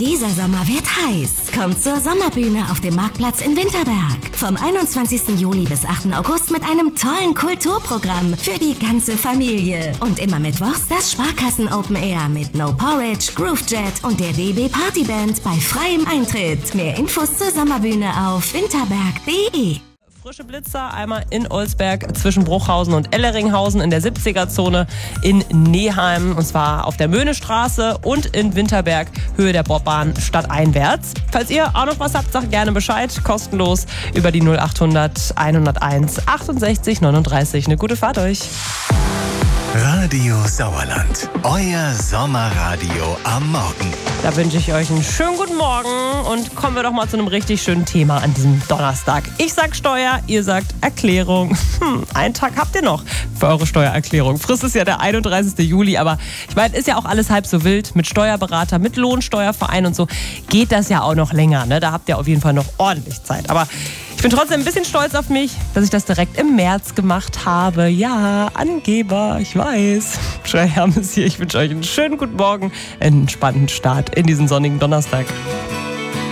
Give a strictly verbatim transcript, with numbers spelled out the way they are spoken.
Dieser Sommer wird heiß. Kommt zur Sommerbühne auf dem Marktplatz in Winterberg. Vom einundzwanzigsten Juli bis achten August mit einem tollen Kulturprogramm für die ganze Familie. Und immer mittwochs das Sparkassen Open Air mit No Porridge, Groove Jet und der D B Partyband bei freiem Eintritt. Mehr Infos zur Sommerbühne auf winterberg punkt de. Frische Blitzer, einmal in Olsberg zwischen Bruchhausen und Elleringhausen in der siebziger-Zone in Neheim. Und zwar auf der Möhnestraße und in Winterberg, Höhe der Bobbahn, stadteinwärts. Falls ihr auch noch was habt, sagt gerne Bescheid. Kostenlos über die null achthundert hunderteins achtundsechzig neununddreißig. Eine gute Fahrt euch. Radio Sauerland, euer Sommerradio am Morgen. Da wünsche ich euch einen schönen guten Morgen und kommen wir doch mal zu einem richtig schönen Thema an diesem Donnerstag. Ich sag Steuer, ihr sagt Erklärung. Hm, einen Tag habt ihr noch für eure Steuererklärung. Frist ist ja der einunddreißigste Juli, aber ich meine, ist ja auch alles halb so wild. Mit Steuerberater, mit Lohnsteuerverein und so geht das ja auch noch länger. Ne? Da habt ihr auf jeden Fall noch ordentlich Zeit. Aber ich bin trotzdem ein bisschen stolz auf mich, dass ich das direkt im März gemacht habe. Ja, Angeber, ich weiß. Schreihames hier, ich wünsche euch einen schönen guten Morgen, einen entspannten Start in diesen sonnigen Donnerstag.